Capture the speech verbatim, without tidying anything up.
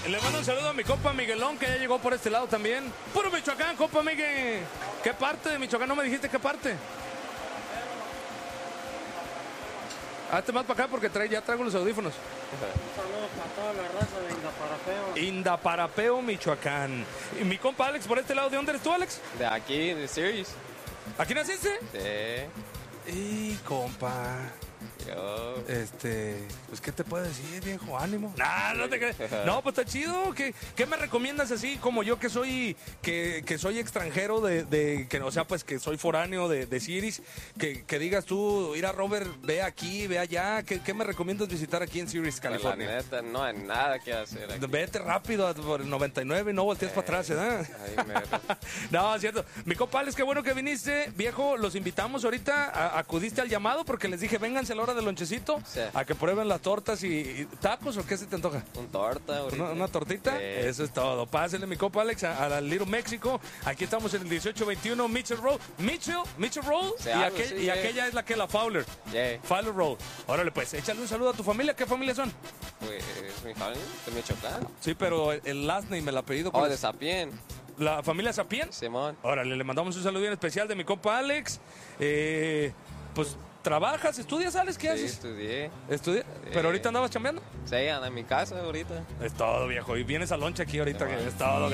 Le mando un saludo a mi compa Miguelón, que ya llegó por este lado también. Puro Michoacán, compa Miguel. ¿Qué parte de Michoacán? No me dijiste qué parte. Hazte más para acá porque trae, ya traigo los audífonos. Un saludo para toda la raza de Indaparapeo. Indaparapeo, Michoacán. Y mi compa Alex, por este lado, ¿de dónde eres tú, Alex? De aquí, de Series. ¿Aquí naciste? Sí. Y compa, Yo. este, pues ¿qué te puedo decir, viejo? Ánimo. Nah, no te crees. No, pues está chido. ¿Qué, qué me recomiendas así como yo que soy que, que soy extranjero de, de que o sea, pues que soy foráneo de, de Sirius, que, que digas tú, ir a Robert, ve aquí, ve allá, ¿qué, qué me recomiendas visitar aquí en Sirius, Pues la California? neta, no hay nada que hacer aquí. Vete rápido a- por el noventa y nueve y no voltees para atrás, ¿verdad? Ahí mero. No, es cierto. Mi compa Alex, qué bueno que viniste. Viejo, los invitamos ahorita. A, acudiste al llamado porque les dije, vénganse a la hora del lonchecito Sí. a que prueben las tortas y, y tacos o qué se te antoja. Un torta ahorita. ¿Una, una tortita? Sí. Eso es todo. Pásele, mi compa Alex, a, a la Little México. Aquí estamos en el dieciocho veintiuno Mitchell Road. Mitchell, Mitchell Road. Sí, y algo aquel- así, y yeah. aquella es la que la Fowler. Yeah. Fowler Road. Órale, pues, échale un saludo a tu familia. ¿Qué familia son? Pues mi familia de Michoacán. Sí, pero el, el last name, el apellido. Oh, ¿cuál de es? Sapien. ¿La familia Sapien? Simón. Órale, le mandamos un saludo bien especial de mi compa Alex. Eh, pues, ¿trabajas? ¿Estudias, Alex? ¿Qué Sí, haces? estudié. ¿Estudias? ¿Pero ahorita andabas chambeando? Sí, anda en mi casa ahorita. Es todo, viejo. Y vienes a lonche aquí ahorita, Sí, que man. es todo.